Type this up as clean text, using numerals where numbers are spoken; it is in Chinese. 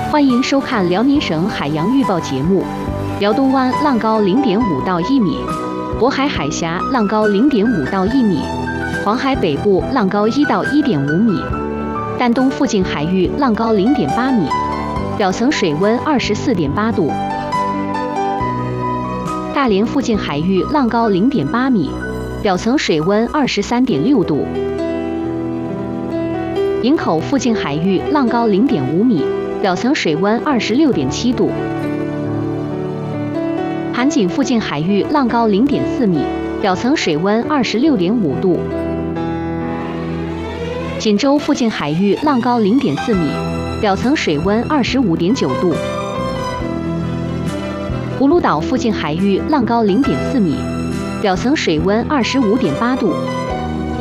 欢迎收看辽宁省海洋预报节目。辽东湾浪高0.5到1米，渤海海峡浪高0.5到1米，黄海北部浪高1到1.5米，丹东附近海域浪高0.8米，表层水温24.8度。大连附近海域浪高0.8米，表层水温23.6度。营口附近海域浪高0.5米，表层水温26.7度。韩锦附近海域浪高0.4米，表层水温26.5度。锦州附近海域浪高0.4米，表层水温25.9度。葫芦岛附近海域浪高0.4米，表层水温25.8度。